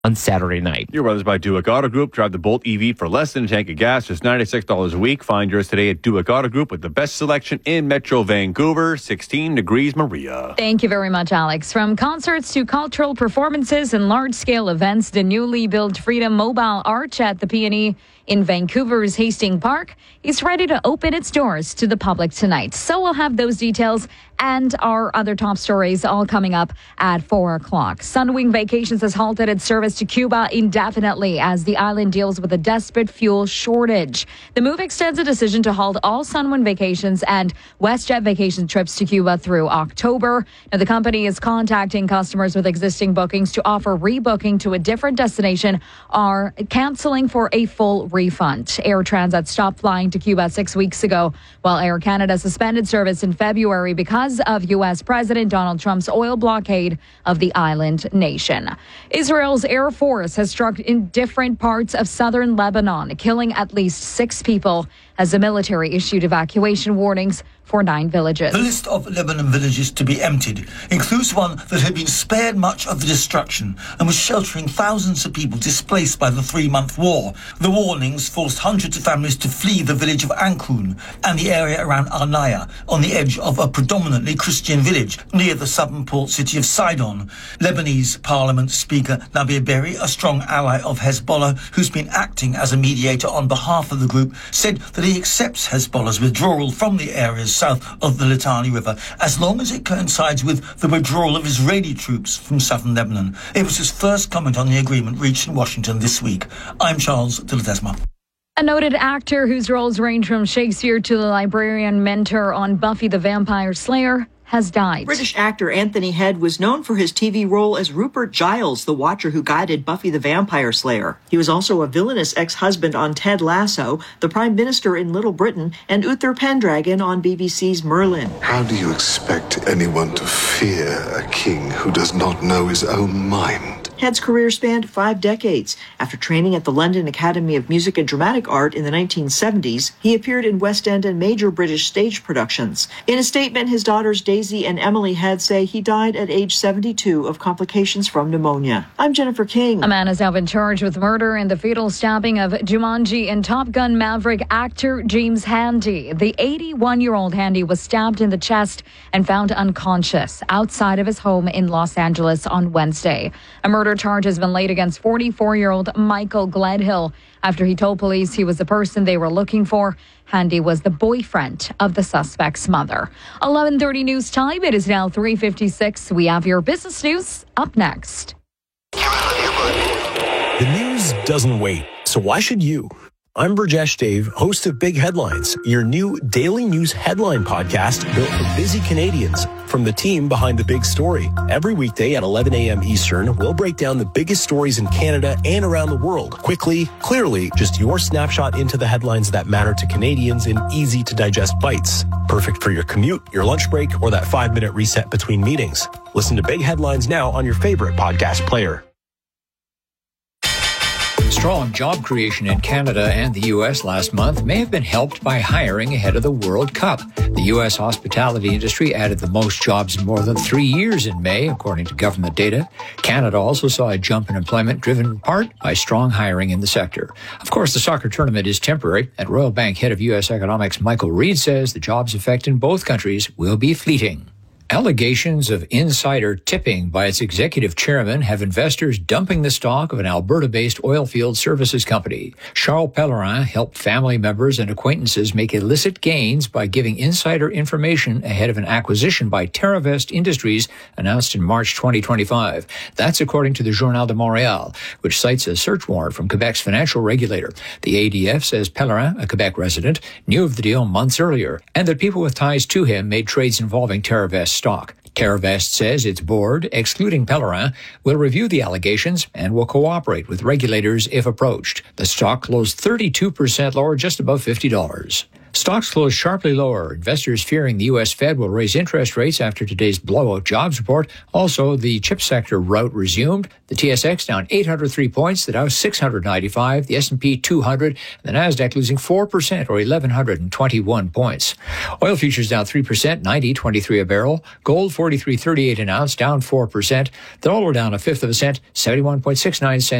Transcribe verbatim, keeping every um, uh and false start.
on Saturday night. Your weather's by Duick Auto Group. Drive the Bolt E V for less than a tank of gas, just ninety-six dollars a week. Find yours today at Duick Auto Group with the best selection in Metro Vancouver. sixteen degrees Maria. Thank you very much, Alex. From concerts to cultural performances and large-scale events, the newly built Freedom Mobile Arch at the P and E in Vancouver's Hastings Park is ready to open its doors to the public tonight. So we'll have those details and our other top stories all coming up at four o'clock. Sunwing Vacations has halted its service to Cuba indefinitely as the island deals with a desperate fuel shortage. The move extends a decision to halt all Sunwing Vacations and WestJet vacation trips to Cuba through October. Now, the company is contacting customers with existing bookings to offer rebooking to a different destination or canceling for a full refund. Air Transat stopped flying to Cuba six weeks ago, while Air Canada suspended service in February because of U S President Donald Trump's oil blockade of the island nation. Israel's Air Force has struck in different parts of southern Lebanon, killing at least six people as the military issued evacuation warnings for nine villages. The list of Lebanon villages to be emptied includes one that had been spared much of the destruction and was sheltering thousands of people displaced by the three-month war. The warnings forced hundreds of families to flee the village of Ankun and the area around Arnaya, on the edge of a predominantly Christian village near the southern port city of Sidon. Lebanese Parliament Speaker Nabil Berri, a strong ally of Hezbollah who's been acting as a mediator on behalf of the group, said that he accepts Hezbollah's withdrawal from the areas south of the Litani River, as long as it coincides with the withdrawal of Israeli troops from southern Lebanon. It was his first comment on the agreement reached in Washington this week. I'm Charles de Ledesma. A noted actor whose roles range from Shakespeare to the librarian mentor on Buffy the Vampire Slayer has died. British actor Anthony Head was known for his T V role as Rupert Giles, the Watcher who guided Buffy the Vampire Slayer. He was also a villainous ex-husband on Ted Lasso, the Prime Minister in Little Britain, and Uther Pendragon on B B C's Merlin. How do you expect anyone to fear a king who does not know his own mind? Head's career spanned five decades. After training at the London Academy of Music and Dramatic Art in the nineteen seventies, he appeared in West End and major British stage productions. In a statement, his daughters Daisy and Emily Head say he died at age seventy-two of complications from pneumonia. I'm Jennifer King. A man has now been charged with murder in the fatal stabbing of Jumanji and Top Gun Maverick actor James Handy. The eighty-one-year-old Handy was stabbed in the chest and found unconscious outside of his home in Los Angeles on Wednesday. A murder charge has been laid against forty-four-year-old Michael Gledhill after he told police he was the person they were looking for. Handy was the boyfriend of the suspect's mother. eleven thirty news time. It is now three fifty-six. We have your business news up next. The news doesn't wait, so why should you? I'm Burjesh Dave, host of Big Headlines, your new daily news headline podcast built for busy Canadians from the team behind the big story. Every weekday at eleven a.m. Eastern, we'll break down the biggest stories in Canada and around the world. Quickly, clearly, just your snapshot into the headlines that matter to Canadians in easy-to-digest bites. Perfect for your commute, your lunch break, or that five-minute reset between meetings. Listen to Big Headlines now on your favorite podcast player. Strong job creation in Canada and the U S last month may have been helped by hiring ahead of the World Cup. The U S hospitality industry added the most jobs in more than three years in May, according to government data. Canada also saw a jump in employment driven in part by strong hiring in the sector. Of course, the soccer tournament is temporary. At Royal Bank head of U S economics Michael Reid says the jobs effect in both countries will be fleeting. Allegations of insider tipping by its executive chairman have investors dumping the stock of an Alberta-based oilfield services company. Charles Pellerin helped family members and acquaintances make illicit gains by giving insider information ahead of an acquisition by TerraVest Industries announced in March twenty twenty-five. That's according to the Journal de Montréal, which cites a search warrant from Quebec's financial regulator. The A D F says Pellerin, a Quebec resident, knew of the deal months earlier and that people with ties to him made trades involving TerraVest stock. TerraVest says its board, excluding Pellerin, will review the allegations and will cooperate with regulators if approached. The stock closed thirty-two percent lower, just above fifty dollars. Stocks closed sharply lower. Investors fearing the U S Fed will raise interest rates after today's blowout jobs report. Also, the chip sector rout resumed. The T S X down eight hundred three points, the Dow six hundred ninety-five, the S and P two hundred, and the Nasdaq losing four percent or eleven twenty-one points. Oil futures down three percent, ninety twenty-three a barrel. Gold forty-three thirty-eight an ounce, down four percent. The dollar down a fifth of a cent, seventy-one point six nine cents.